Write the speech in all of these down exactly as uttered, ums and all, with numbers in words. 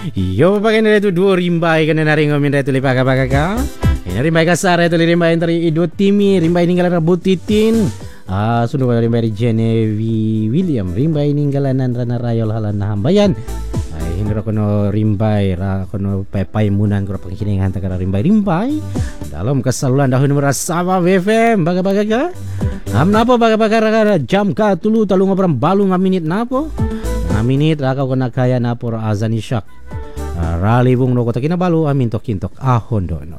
Yo pakai nare tu dua rimbai kena nari ngomin nare tu lipa ka ka. Ini rimbai kasar itu rimbai dari Ido Timi, rimbai ninggalan Butitin. Ah sudah pada rimbai Genevi William, rimbai ninggalanan Rana Rayol halan hambayan. Ai ini kono rimbai ra kono pai munan kro pangkiningan takara rimbai-rimbai. Dalam kesaluan dahun merasaba B F M baga-baga ka. Am napo baga-baga jam ka tulu talu ngobram balu ngaminit napo. Ngaminit ra ka kona kaya napo azan isyak. Rali bung no kota kinabalu amin tok kintok ahon dono.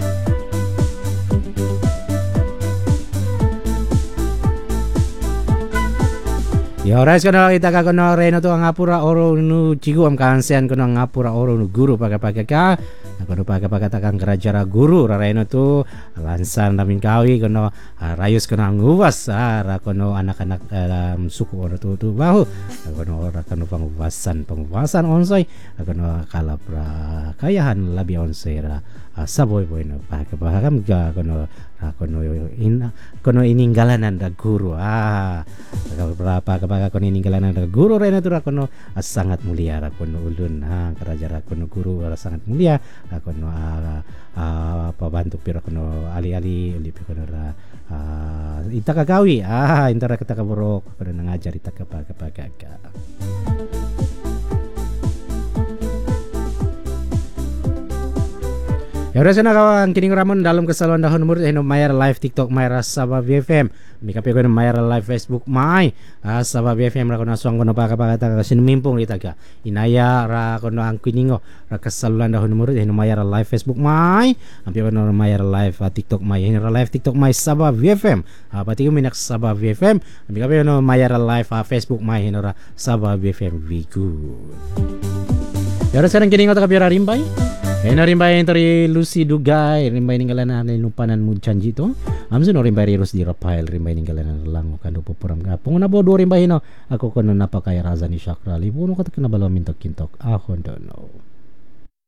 Ya oras kono kita ka kono reno to ngapura oro nu cigu am kansean kono ngapura oro nu guru paga-paga ka. Kono paga-paga takang kerajara guru reno tu lansan namin kawi kono rayus kono nguwas ra kono anak-anak um, suku oro tu tu bahu kono ora kono panguwasan panguwasan onsoi kono kalapra kayahan labi onsoi ra saboy boy no paga-paga kam ga kono kono in kono ininggalanan da guru ah berapa kepada kono ininggalanan da guru reno tu ra kono sangat mulia ra kono ulun ha kerajara kono guru ra sangat mulia ra kono apa bantu pira kono ali-ali uli kono ra ita kagawi ah intara kita kaborok kono ngajar ita kepada ya udah sana kawan kini ngeramun dalam kesaluan dahun umur heno Mayar live TikTok Mayar Sabah B F M mikapi ko Mayar live Facebook May Sabah B F M ra kono aswang kono paka-paka ta sinimpong itaga inaya ra kono ang kiningo ra kesaluan dahun umur heno Mayar live Facebook May ampi kono Mayar live TikTok May heno live TikTok May Sabah B F M pati ko minak Sabah B F M mikapi kono Mayar live Facebook May heno ra Sabah B F M Vigo ya udah sekarang kini ngota kapira rimbai Ena rimbai dari Lucy Dugay, rimbai ninggalan na lupanan mo janji to. Amso no rimbai rirus di Rafael, rimbai ninggalan na lang kando pupuram ka. Pungo na po do rimbai no. Ako kono napakaya raza ni Shakra. Lipuno ka ta kinabalo mintok kintok. Ako don't know.